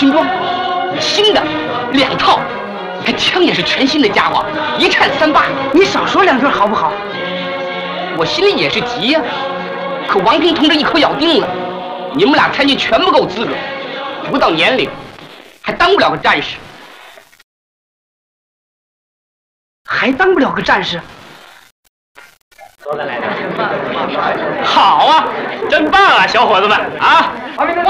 军装，新的2套，还枪也是全新的家伙，一颤3把。 你少说2句好不好？ 我心里也是急呀，可王平同志一口咬定了，你们俩参军全不够资格，不到年龄，还当不了个战士。 还当不了个战士？ 好啊，真棒啊，小伙子们啊！ 王平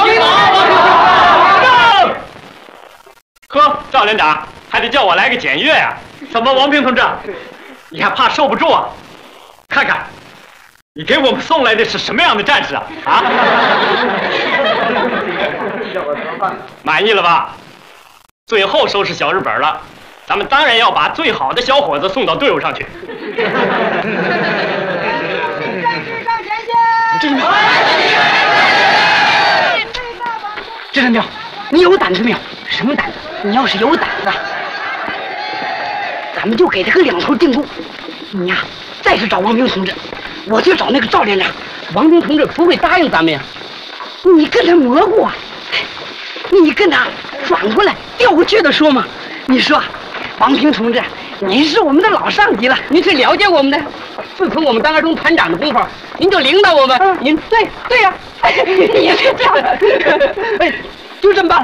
好！ 呵，赵连长还得叫我来个检阅呀？怎么，王平同志，你还怕受不住啊？看看，你给我们送来的是什么样的战士啊？啊？满意了吧？最后收拾小日本了，咱们当然要把最好的小伙子送到队伍上去。 这彪，你有胆子没有？什么胆子？你要是有胆子，咱们就给他个2头定攻。你呀，再去找王平同志，我去找那个赵连长。 王平同志不会答应咱们呀。 你跟他蘑菇啊，你跟他转过来调过去的说嘛。你说，王平同志，您是我们的老上级了， 您是了解我们的。自从我们当2中团长的功夫，您就领导我们。您对呀，你是这样，哎，就这么办。